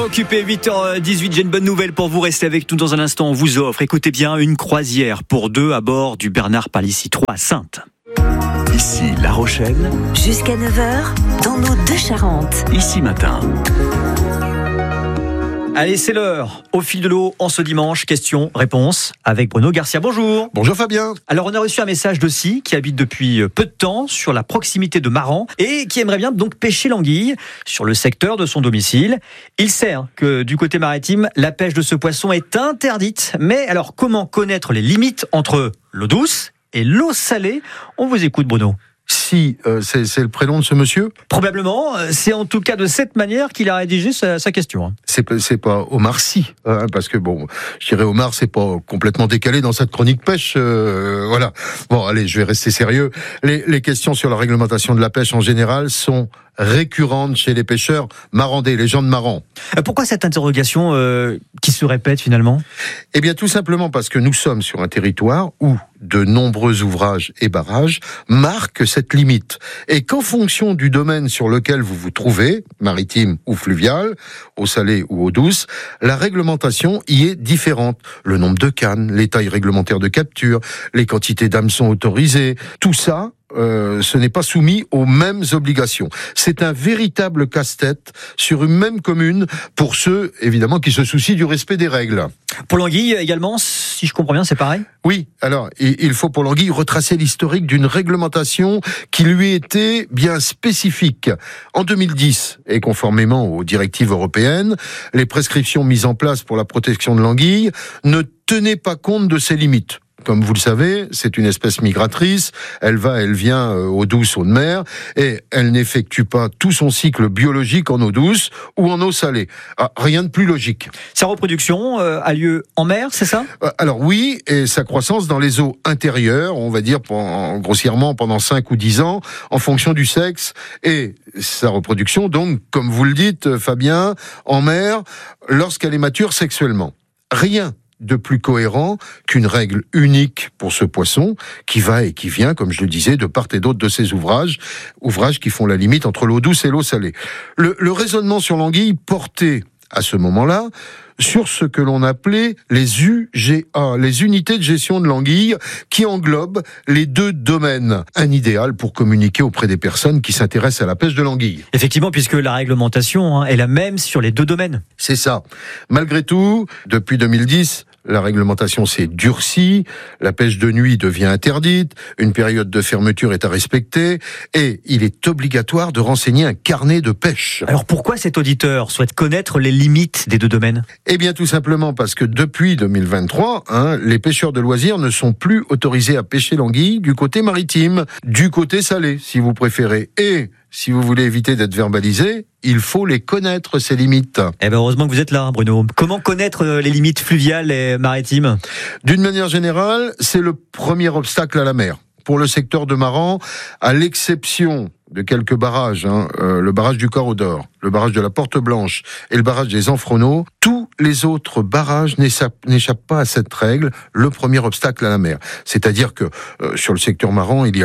Occupé 8h18, j'ai une bonne nouvelle pour vous. Restez avec nous dans un instant. On vous offre, écoutez bien, une croisière pour deux à bord du Bernard Palissy 3 à Saintes. Ici La Rochelle. Jusqu'à 9h, dans nos deux Charentes. Ici Matin. Allez, c'est l'heure. Au fil de l'eau, en ce dimanche, questions-réponses avec Bruno Garcia. Bonjour. Bonjour Fabien. Alors, on a reçu un message de Si, qui habite depuis peu de temps sur la proximité de Maran et qui aimerait bien donc pêcher l'anguille sur le secteur de son domicile. Il sait que du côté maritime, la pêche de ce poisson est interdite. Mais alors, comment connaître les limites entre l'eau douce et l'eau salée? On vous écoute, Bruno. Si, c'est le prénom de ce monsieur? Probablement, c'est en tout cas de cette manière qu'il a rédigé sa question. C'est pas Omar Sy, parce que bon, je dirais Omar, c'est pas complètement décalé dans cette chronique pêche, voilà. Bon, allez, je vais rester sérieux. Les questions sur la réglementation de la pêche en général sont récurrentes chez les pêcheurs marandais, les gens de Maran. Pourquoi cette interrogation qui se répète finalement? Eh bien, tout simplement parce que nous sommes sur un territoire où de nombreux ouvrages et barrages marquent cette limite. Et qu'en fonction du domaine sur lequel vous vous trouvez, maritime ou fluvial, eau salée ou eau douce, la réglementation y est différente. Le nombre de cannes, les tailles réglementaires de capture, les quantités d'hameçons autorisées, tout ça, ce n'est pas soumis aux mêmes obligations. C'est un véritable casse-tête sur une même commune pour ceux, évidemment, qui se soucient du respect des règles. Pour l'anguille également, si je comprends bien, c'est pareil? Oui, alors, il faut pour l'anguille retracer l'historique d'une réglementation qui lui était bien spécifique. En 2010, et conformément aux directives européennes, les prescriptions mises en place pour la protection de l'anguille ne tenaient pas compte de ses limites. Comme vous le savez, c'est une espèce migratrice, elle va, elle vient eau douce, eau de mer, et elle n'effectue pas tout son cycle biologique en eau douce ou en eau salée. Rien de plus logique. Sa reproduction a lieu en mer, c'est ça? Alors oui, et sa croissance dans les eaux intérieures, on va dire grossièrement pendant 5 ou 10 ans, en fonction du sexe, et sa reproduction, donc, comme vous le dites, Fabien, en mer, lorsqu'elle est mature sexuellement. Rien de plus cohérent qu'une règle unique pour ce poisson qui va et qui vient, comme je le disais, de part et d'autre de ces ouvrages qui font la limite entre l'eau douce et l'eau salée. Le raisonnement sur l'anguille portait à ce moment-là sur ce que l'on appelait les UGA, les unités de gestion de l'anguille, qui englobent les deux domaines. Un idéal pour communiquer auprès des personnes qui s'intéressent à la pêche de l'anguille. Effectivement, puisque la réglementation est la même sur les deux domaines. C'est ça. Malgré tout, depuis 2010, la réglementation s'est durcie, la pêche de nuit devient interdite, une période de fermeture est à respecter, et il est obligatoire de renseigner un carnet de pêche. Alors pourquoi cet auditeur souhaite connaître les limites des deux domaines? Eh bien tout simplement parce que depuis 2023, les pêcheurs de loisirs ne sont plus autorisés à pêcher l'anguille du côté maritime, du côté salé si vous préférez. Et si vous voulez éviter d'être verbalisé, il faut les connaître, ces limites. Eh bien, heureusement que vous êtes là, Bruno. Comment connaître les limites fluviales et maritimes? D'une manière générale, c'est le premier obstacle à la mer. Pour le secteur de Maran, à l'exception de quelques barrages, le barrage du Corps d'Or, le barrage de la Porte Blanche et le barrage des Enfroneaux, tous les autres barrages n'échappent pas à cette règle, le premier obstacle à la mer. C'est-à-dire que sur le secteur Maran, il y a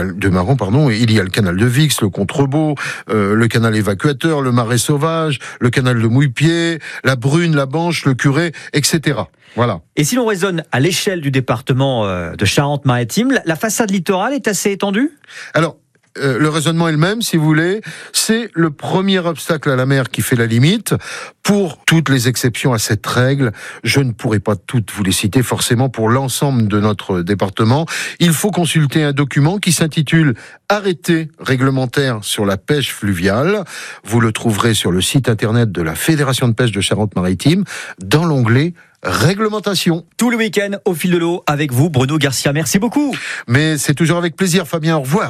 le canal de Vix, le Contrebau, le canal évacuateur, le marais sauvage, le canal de Mouillepied, la Brune, la Banche, le Curé, etc. Voilà. Et si l'on raisonne à l'échelle du département de Charente-Maritime, la façade littorale est assez étendue? Alors, le raisonnement est le même, si vous voulez. C'est le premier obstacle à la mer qui fait la limite. Pour toutes les exceptions à cette règle, je ne pourrai pas toutes vous les citer forcément pour l'ensemble de notre département. Il faut consulter un document qui s'intitule « Arrêté réglementaire sur la pêche fluviale ». Vous le trouverez sur le site internet de la Fédération de pêche de Charente-Maritime dans l'onglet réglementation. Tout le week-end au fil de l'eau avec vous, Bruno Garcia. Merci beaucoup. Mais c'est toujours avec plaisir, Fabien. Au revoir.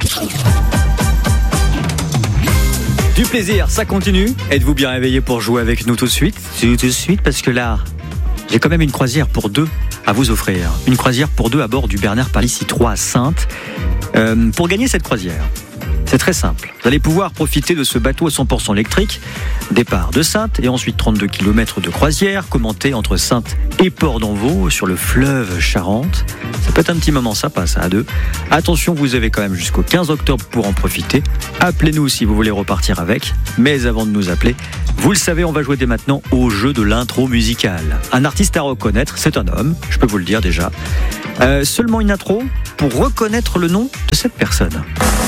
Du plaisir, ça continue. Êtes-vous bien réveillé pour jouer avec nous tout de suite? Tout de suite, parce que là, j'ai quand même une croisière pour deux à vous offrir. Une croisière pour deux à bord du Bernard Palissy 3 à Saintes. Pour gagner cette croisière, C'est très simple. Vous allez pouvoir profiter de ce bateau à 100% électrique. Départ de Saintes et ensuite 32 km de croisière, commenté entre Saintes et Port d'Envaux sur le fleuve Charente. Ça peut être un petit moment sympa, ça, à deux. Attention, vous avez quand même jusqu'au 15 octobre pour en profiter. Appelez-nous si vous voulez repartir avec. Mais avant de nous appeler, vous le savez, on va jouer dès maintenant au jeu de l'intro musicale. Un artiste à reconnaître, c'est un homme, je peux vous le dire déjà. Seulement une intro pour reconnaître le nom de cette personne.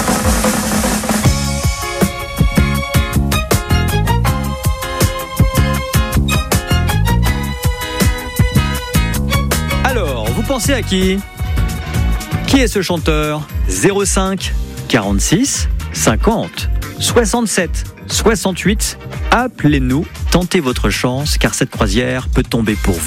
Alors, vous pensez à qui ? Qui est ce chanteur ? 05 46 50 67 68. Appelez-nous, tentez votre chance car cette croisière peut tomber pour vous.